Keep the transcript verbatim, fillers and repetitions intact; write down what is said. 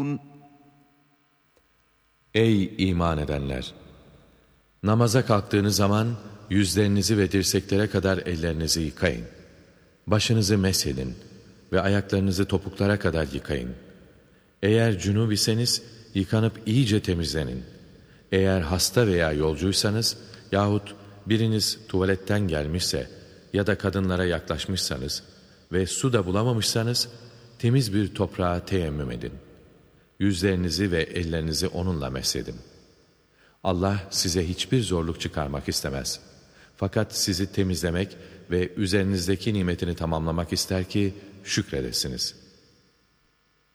Ey iman edenler! Namaza kalktığınız zaman yüzlerinizi ve dirseklere kadar ellerinizi yıkayın. Başınızı meshedin ve ayaklarınızı topuklara kadar yıkayın. Eğer cünub iseniz yıkanıp iyice temizlenin. Eğer hasta veya yolcuysanız yahut biriniz tuvaletten gelmişse ya da kadınlara yaklaşmışsanız ve su da bulamamışsanız temiz bir toprağa teyemmüm edin. Yüzlerinizi ve ellerinizi onunla mesedin. Allah size hiçbir zorluk çıkarmak istemez. Fakat sizi temizlemek ve üzerinizdeki nimetini tamamlamak ister ki şükredesiniz.